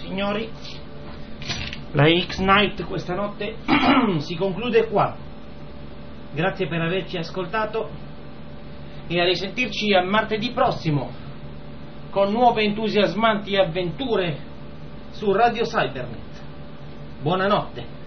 signori, la X-Night questa notte si conclude qua. Grazie per averci ascoltato e a risentirci a martedì prossimo con nuove entusiasmanti avventure su Radio Cybernet. Buonanotte.